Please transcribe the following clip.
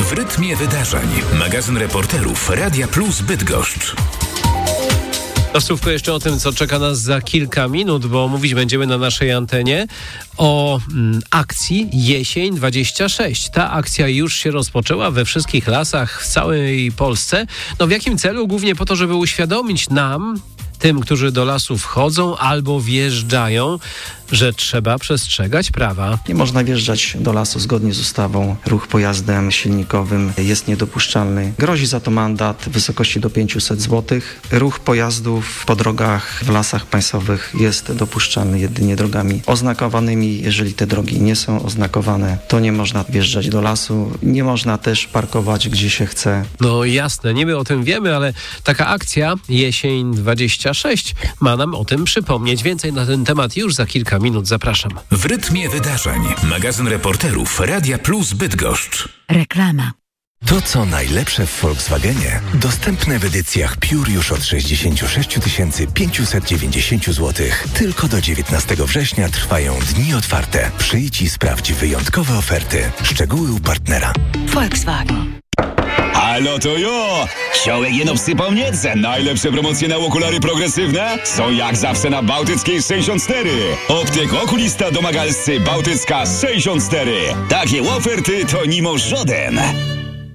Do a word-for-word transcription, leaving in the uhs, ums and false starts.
W rytmie wydarzeń. Magazyn reporterów Radia Plus Bydgoszcz. To słówko jeszcze o tym, co czeka nas za kilka minut, bo mówić będziemy na naszej antenie o mm, akcji Jesień dwadzieścia sześć. Ta akcja już się rozpoczęła we wszystkich lasach w całej Polsce. No w jakim celu? Głównie po to, żeby uświadomić nam, tym, którzy do lasu wchodzą albo wjeżdżają, że trzeba przestrzegać prawa. Nie można wjeżdżać do lasu zgodnie z ustawą. Ruch pojazdem silnikowym jest niedopuszczalny. Grozi za to mandat w wysokości do pięćset złotych. Ruch pojazdów po drogach w lasach państwowych jest dopuszczalny jedynie drogami oznakowanymi. Jeżeli te drogi nie są oznakowane, to nie można wjeżdżać do lasu. Nie można też parkować, gdzie się chce. No jasne, niby o tym wiemy, ale taka akcja Jesień dwadzieścia sześć ma nam o tym przypomnieć. Więcej na ten temat już za kilka minut. Zapraszam. W rytmie wydarzeń. Magazyn reporterów Radia Plus Bydgoszcz. Reklama. To, co najlepsze w Volkswagenie, dostępne w edycjach Pure już od sześćdziesiąt sześć tysięcy pięćset dziewięćdziesiąt złotych. Tylko do dziewiętnastego września trwają dni otwarte. Przyjdź i sprawdź wyjątkowe oferty. Szczegóły u partnera. Volkswagen. Halo, to jo! Siołek jeno wsypał nieco. Najlepsze promocje na okulary progresywne są jak zawsze na Bałtyckiej sześćdziesiąt cztery. Optyk okulista domagalscy Bałtycka sześćdziesiąt cztery. Takie oferty to nimo żaden.